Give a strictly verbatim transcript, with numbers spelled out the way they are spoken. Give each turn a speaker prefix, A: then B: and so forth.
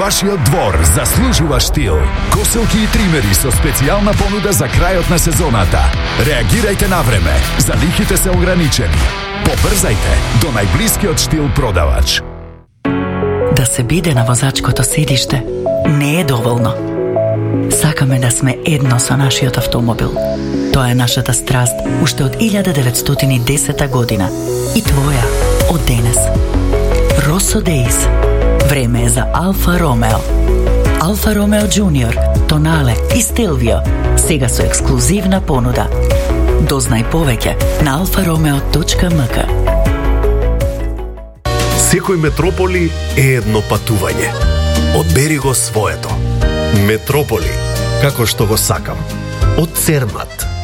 A: Вашиот двор заслужува штил. Коселки и тримери со специјална понуда за крајот на сезоната. Реагирајте на време. Залихите се ограничени. Побрзајте до најблискиот штил продавач.
B: Да се биде на возачкото седиште не е доволно. Сакаме да сме едно со нашиот автомобил. Тоа е нашата страст уште од илјада деветстотини и десета година и твоја од денес. Росо Дейс. Време е за Алфа Ромео. Алфа Ромео Junior, Тонале и Стилвио сега со ексклузивна понуда. Дознај повеќе на алфа ромео точка ем ка.
C: Секој метрополи е едно патување. Одбери го своето. Метрополи, како што го сакам. Од Цермат.